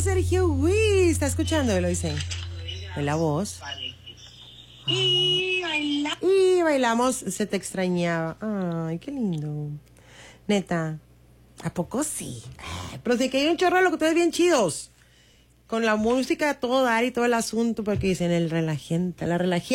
Sergio. Uy, está escuchando, lo dice. En la voz. Y Y bailamos, se te extrañaba. Ay, qué lindo. Neta, ¿a poco sí? Ay, pero sí que hay un chorro de locutores bien chidos. Con la música a todo dar y todo el asunto, porque dicen la relajienta.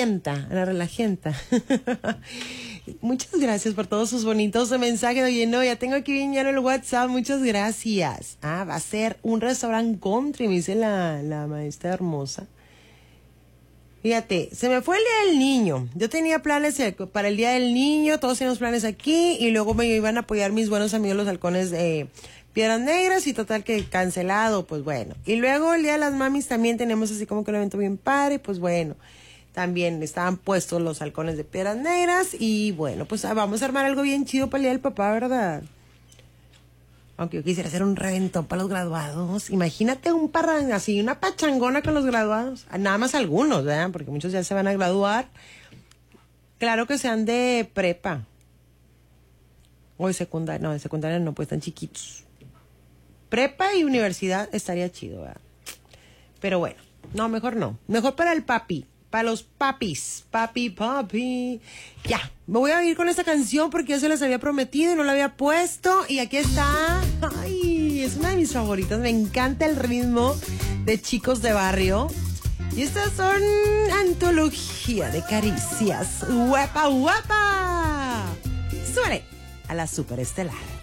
Muchas gracias por todos sus bonitos mensajes. Oye, no, ya tengo aquí bien lleno el WhatsApp. Muchas gracias. Va a ser un restaurante country, me dice la maestra hermosa. Fíjate, se me fue el Día del Niño. Yo tenía planes para el Día del Niño, todos teníamos planes aquí, y luego me iban a apoyar mis buenos amigos los halcones de Piedras Negras, y total que cancelado, pues bueno. Y luego el Día de las Mamis también tenemos así como que un evento bien padre, pues bueno. También estaban puestos los halcones de Piedras Negras, y bueno, pues vamos a armar algo bien chido para el Día del Papá, ¿verdad? Aunque yo quisiera hacer un reventón para los graduados. Imagínate un parrán así, una pachangona con los graduados. Nada más algunos, ¿verdad? Porque muchos ya se van a graduar. Claro que sean de prepa. O de secundaria. No, de secundaria no, pues están chiquitos. Prepa y universidad estaría chido, ¿verdad? Pero bueno, no, mejor no. Mejor para el papi. Para los papis. Papi. Ya, me voy a ir con esta canción porque ya se las había prometido y no la había puesto. Y aquí está. Ay, es una de mis favoritas. Me encanta el ritmo de Chicos de Barrio. Y estas son antología de caricias. ¡Guapa! ¡Súbele a la Superestelar!